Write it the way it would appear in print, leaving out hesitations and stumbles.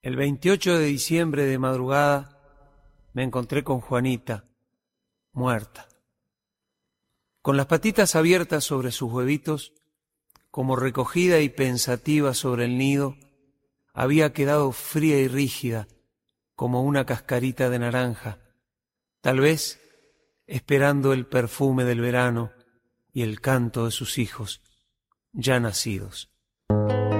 El 28 de diciembre de madrugada me encontré con Juanita, muerta, con las patitas abiertas sobre sus huevitos, como recogida y pensativa sobre el nido, había quedado fría y rígida como una cascarita de naranja, tal vez esperando el perfume del verano y el canto de sus hijos ya nacidos.